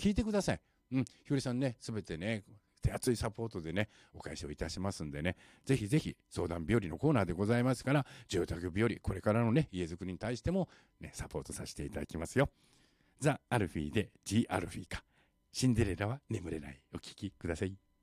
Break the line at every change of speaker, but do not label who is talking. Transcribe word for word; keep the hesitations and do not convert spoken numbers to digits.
聞いてください。うん、ひよりさんね、すべてね、手厚いサポートでね、お返しをいたしますんでね、ぜひぜひ相談日和のコーナーでございますから、住宅日和、これからのね、家づくりに対しても、ね、サポートさせていただきますよ。ザ・アルフィーで G アルフィーか。シンデレラは眠れない。お聞きください。